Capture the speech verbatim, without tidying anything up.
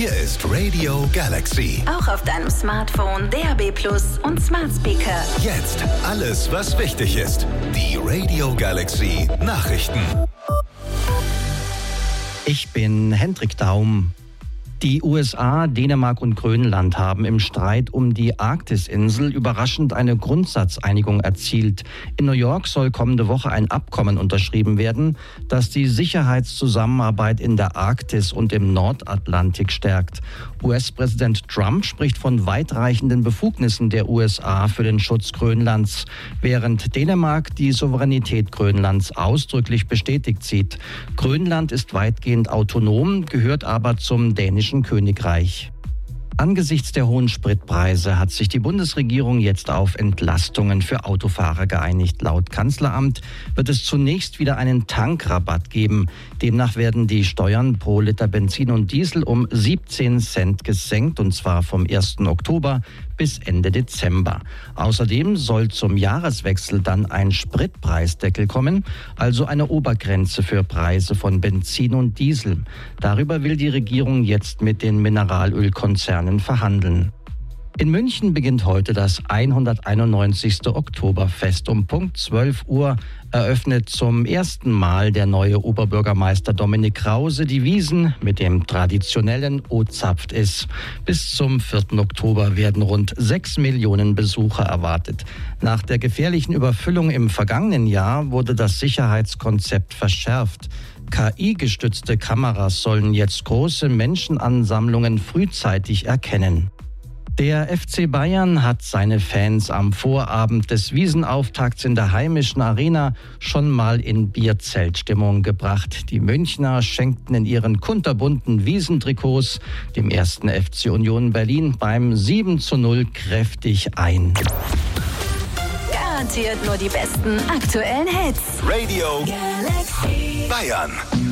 Hier ist Radio Galaxy. Auch auf deinem Smartphone, D A B plus und Smart Speaker. Jetzt alles, was wichtig ist. Die Radio Galaxy Nachrichten. Ich bin Hendrik Daum. Die U S A, Dänemark und Grönland haben im Streit um die Arktisinsel überraschend eine Grundsatzeinigung erzielt. In New York soll kommende Woche ein Abkommen unterschrieben werden, das die Sicherheitszusammenarbeit in der Arktis und im Nordatlantik stärkt. U S-Präsident Trump spricht von weitreichenden Befugnissen der U S A für den Schutz Grönlands, während Dänemark die Souveränität Grönlands ausdrücklich bestätigt sieht. Grönland ist weitgehend autonom, gehört aber zum dänischen Königreich. Angesichts der hohen Spritpreise hat sich die Bundesregierung jetzt auf Entlastungen für Autofahrer geeinigt. Laut Kanzleramt wird es zunächst wieder einen Tankrabatt geben. Demnach werden die Steuern pro Liter Benzin und Diesel um siebzehn Cent gesenkt, und zwar vom ersten Oktober bis Ende Dezember. Außerdem soll zum Jahreswechsel dann ein Spritpreisdeckel kommen, also eine Obergrenze für Preise von Benzin und Diesel. Darüber will die Regierung jetzt mit den Mineralölkonzernen verhandeln. In München beginnt heute das hunderteinundneunzigste Oktoberfest. Um Punkt zwölf Uhr eröffnet zum ersten Mal der neue Oberbürgermeister Dominik Krause die Wiesn mit dem traditionellen O-Zapft is. Bis zum vierten Oktober werden rund sechs Millionen Besucher erwartet. Nach der gefährlichen Überfüllung im vergangenen Jahr wurde das Sicherheitskonzept verschärft. K I-gestützte Kameras sollen jetzt große Menschenansammlungen frühzeitig erkennen. Der F C Bayern hat seine Fans am Vorabend des Wiesenauftakts in der heimischen Arena schon mal in Bierzeltstimmung gebracht. Die Münchner schenkten in ihren kunterbunten Wiesentrikots dem ersten F C Union Berlin beim sieben zu null kräftig ein. Garantiert nur die besten aktuellen Hits. Radio Galaxy. Bayern.